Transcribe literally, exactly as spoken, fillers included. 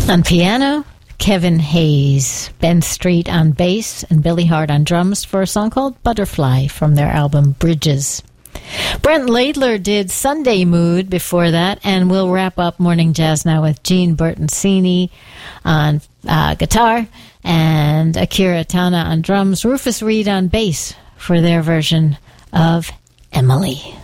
On piano, Kevin Hayes, Ben Street on bass, and Billy Hart on drums for a song called Butterfly from their album Bridges. Brent Laidler did Sunday Mood before that, and we'll wrap up Morning Jazz now with Gene Bertoncini on uh, guitar and Akira Tana on drums, Rufus Reid on bass for their version of Emily.